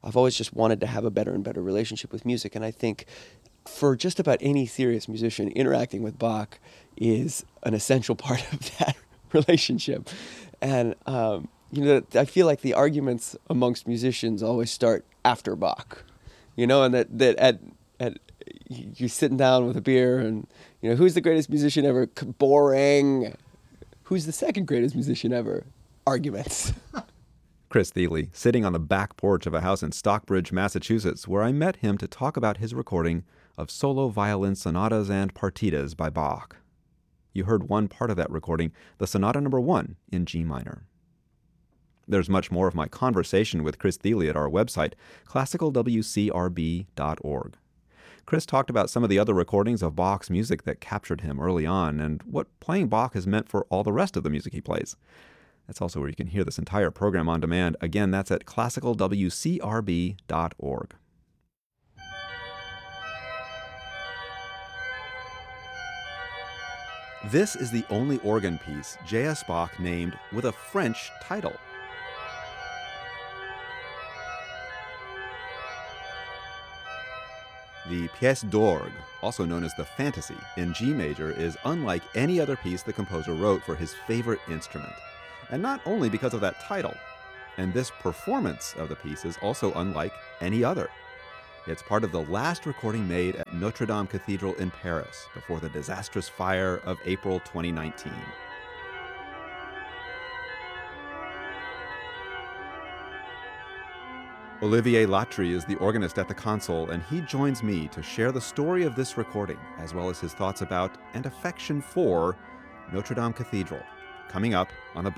I've always just wanted to have a better and better relationship with music. And I think for just about any serious musician, interacting with Bach is an essential part of that relationship. And, I feel like the arguments amongst musicians always start after Bach, and that at you're sitting down with a beer and, who's the greatest musician ever? Boring. Who's the second greatest musician ever? Arguments. Chris Thile, sitting on the back porch of a house in Stockbridge, Massachusetts, where I met him to talk about his recording of solo violin sonatas and partitas by Bach. You heard one part of that recording, the Sonata No. 1 in G minor. There's much more of my conversation with Chris Thile at our website, classicalwcrb.org. Chris talked about some of the other recordings of Bach's music that captured him early on and what playing Bach has meant for all the rest of the music he plays. That's also where you can hear this entire program on demand. Again, that's at classicalwcrb.org. This is the only organ piece J.S. Bach named with a French title. The Pièce d'Orgue, also known as the Fantasy, in G major, is unlike any other piece the composer wrote for his favorite instrument. And not only because of that title. And this performance of the piece is also unlike any other. It's part of the last recording made at Notre Dame Cathedral in Paris before the disastrous fire of April 2019. Olivier Latry is the organist at the console, and he joins me to share the story of this recording, as well as his thoughts about and affection for Notre Dame Cathedral, coming up on the